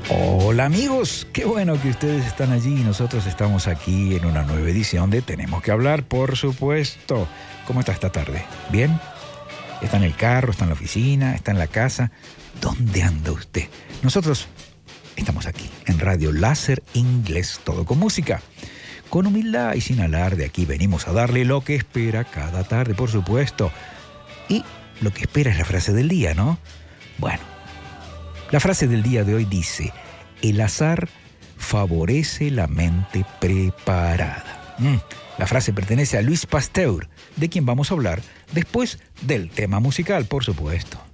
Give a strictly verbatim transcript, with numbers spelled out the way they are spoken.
Hola amigos, qué bueno que ustedes están allí y nosotros estamos aquí en una nueva edición de Tenemos que hablar, por supuesto. ¿Cómo está esta tarde? ¿Bien? ¿Está en el carro? ¿Está en la oficina? ¿Está en la casa? ¿Dónde anda usted? Nosotros estamos aquí en Radio Láser Inglés, todo con música. Con humildad y sin alarde, aquí venimos a darle lo que espera cada tarde, por supuesto. Y lo que espera es la frase del día, ¿no? Bueno, la frase del día de hoy dice: el azar favorece la mente preparada. Mm, la frase pertenece a Louis Pasteur, de quien vamos a hablar después del tema musical, por supuesto.